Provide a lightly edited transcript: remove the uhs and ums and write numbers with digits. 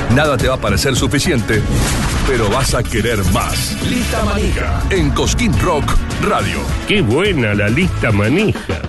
Nada te va a parecer suficiente, pero vas a querer más. Lista Manija en Cosquín Rock Radio. ¡Qué buena la lista manija!